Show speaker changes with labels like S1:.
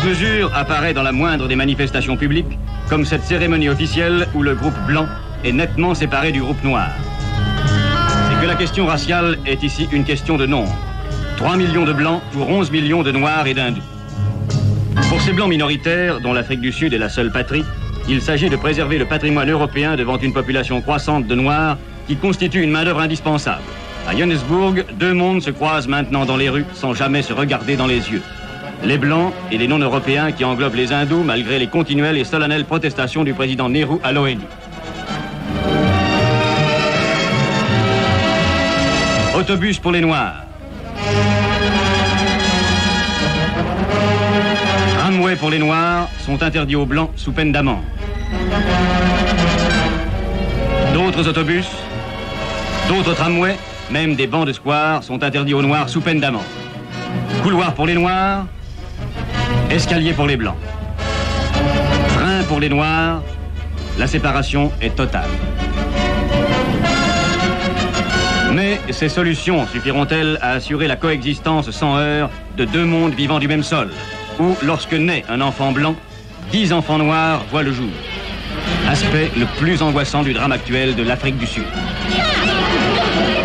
S1: mesure apparaît dans la moindre des manifestations publiques, comme cette cérémonie officielle où le groupe blanc est nettement séparé du groupe noir. C'est que la question raciale est ici une question de nombre. 3 millions de blancs pour 11 millions de noirs et d'hindous. Pour ces blancs minoritaires, dont l'Afrique du Sud est la seule patrie, il s'agit de préserver le patrimoine européen devant une population croissante de noirs qui constitue une main-d'œuvre indispensable. À Johannesburg, deux mondes se croisent maintenant dans les rues sans jamais se regarder dans les yeux. Les blancs et les non-européens qui englobent les hindous malgré les continuelles et solennelles protestations du président Nehru à l'ONU. Autobus pour les noirs. Tramways pour les noirs sont interdits aux blancs sous peine d'amende. D'autres autobus, d'autres tramways, même des bancs de square sont interdits aux noirs sous peine d'amende. Couloirs pour les noirs, escaliers pour les blancs. Train pour les noirs, la séparation est totale. Mais ces solutions suffiront-elles à assurer la coexistence sans heurts de deux mondes vivant du même sol, où, lorsque naît un enfant blanc, 10 enfants noirs voient le jour? Aspect le plus angoissant du drame actuel de l'Afrique du Sud.